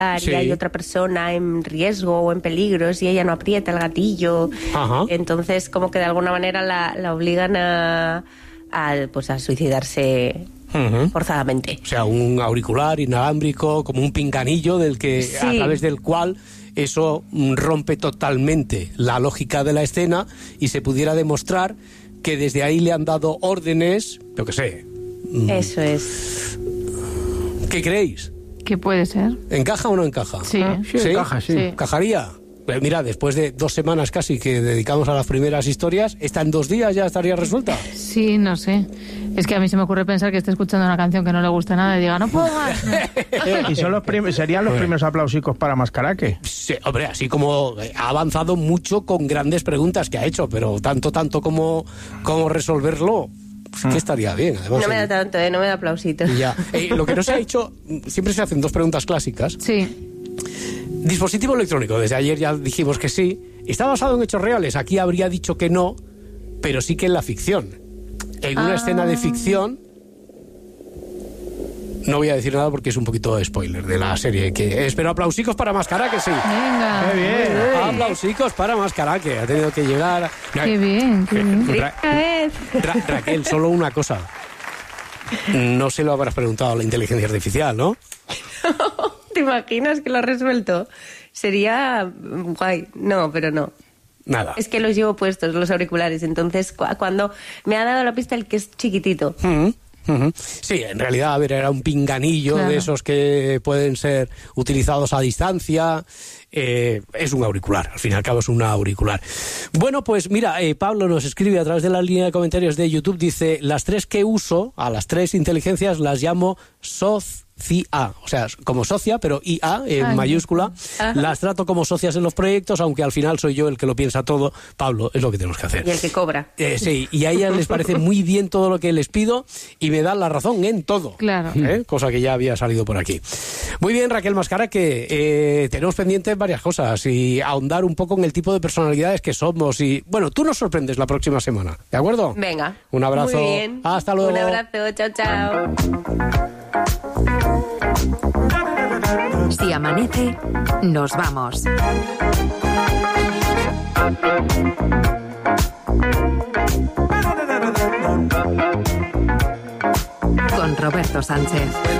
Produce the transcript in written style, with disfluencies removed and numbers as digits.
y hay otra persona en riesgo o en peligro si ella no aprieta el gatillo. Ajá. Entonces como que de alguna manera la obligan a suicidarse forzadamente. O sea, un auricular inalámbrico, como un pinganillo a través del cual eso rompe totalmente la lógica de la escena y se pudiera demostrar que desde ahí le han dado órdenes, yo qué sé. Eso es. ¿Qué creéis? ¿Qué puede ser? ¿Encaja o no encaja? Sí. Sí, encaja, sí. ¿Encajaría? Pues mira, después de 2 semanas casi que dedicamos a las primeras historias, ¿esta en 2 días ya estaría resuelta? Sí, no sé. Es que a mí se me ocurre pensar que esté escuchando una canción que no le gusta nada y diga, no puedo más. ¿Y serían los primeros aplausicos para Mascaraque? Sí, hombre, así como ha avanzado mucho con grandes preguntas que ha hecho, pero tanto como resolverlo, que estaría bien. Además, no me da tanto, no me da aplausitos. Ya. Lo que no se ha hecho, siempre se hacen 2 preguntas clásicas. Sí. Dispositivo electrónico, desde ayer ya dijimos que sí. ¿Está basado en hechos reales? Aquí habría dicho que no, pero sí que en la ficción. En una escena de ficción, no voy a decir nada porque es un poquito de spoiler de la serie. Pero aplausicos para Mascaraque, sí. Venga. ¡Qué bien! Aplausicos para Mascaraque. Ha tenido que llegar... Qué bien, qué bien. Raquel, solo una cosa. No se lo habrás preguntado a la inteligencia artificial, ¿no? ¿Te imaginas que lo ha resuelto? Sería guay. No, pero no. Nada. Es que los llevo puestos, los auriculares. Entonces, cuando me ha dado la pista el que es chiquitito. Sí, en realidad, a ver, era un pinganillo de esos que pueden ser utilizados a distancia. Es un auricular, al fin y al cabo es un auricular. Bueno, pues mira, Pablo nos escribe a través de la línea de comentarios de YouTube, dice, las 3 que uso, a las 3 inteligencias las llamo SOCIA, o sea, como socia, pero IA en mayúscula. Las trato como socias en los proyectos, aunque al final soy yo el que lo piensa todo. Pablo, es lo que tenemos que hacer. Y el que cobra. Sí, y a ellas les parece muy bien todo lo que les pido y me dan la razón en todo. Claro. Cosa que ya había salido por aquí. Muy bien, Raquel Mascaraque, tenemos pendientes varias cosas y ahondar un poco en el tipo de personalidades que somos y, bueno, tú nos sorprendes la próxima semana, ¿de acuerdo? Venga. Un abrazo. Muy bien. Hasta luego. Un abrazo, chao, chao. Si amanece, nos vamos. Con Roberto Sánchez.